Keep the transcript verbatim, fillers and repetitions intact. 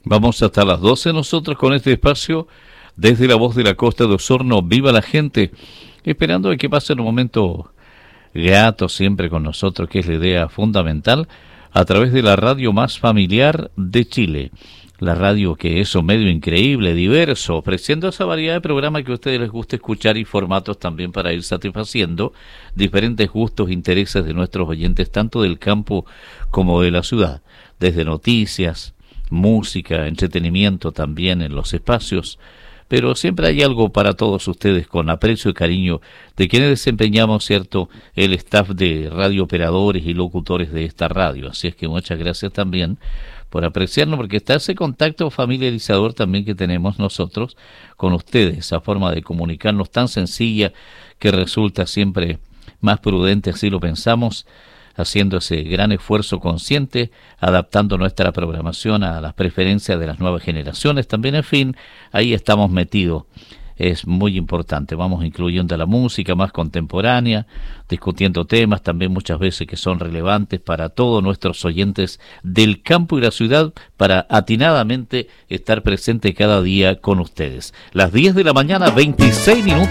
Vamos hasta las doce nosotros con este espacio desde la voz de la costa de Osorno. Viva la gente, esperando que pase un momento grato siempre con nosotros, que es la idea fundamental, a través de la radio más familiar de Chile. La radio que es un medio increíble, diverso, ofreciendo esa variedad de programas que a ustedes les gusta escuchar y formatos también para ir satisfaciendo diferentes gustos e intereses de nuestros oyentes, tanto del campo como de la ciudad, desde noticias, música, entretenimiento también en los espacios, pero siempre hay algo para todos ustedes con aprecio y cariño de quienes desempeñamos, cierto, el staff de radiooperadores y locutores de esta radio. Así es que muchas gracias también por apreciarnos, porque está ese contacto familiarizador también que tenemos nosotros con ustedes, esa forma de comunicarnos tan sencilla que resulta siempre más prudente, así lo pensamos, haciendo ese gran esfuerzo consciente, adaptando nuestra programación a las preferencias de las nuevas generaciones. También, en fin, ahí estamos metidos. Es muy importante. Vamos incluyendo la música más contemporánea, discutiendo temas también muchas veces que son relevantes para todos nuestros oyentes del campo y la ciudad, para atinadamente estar presente cada día con ustedes. Las diez de la mañana, veintiséis minutos.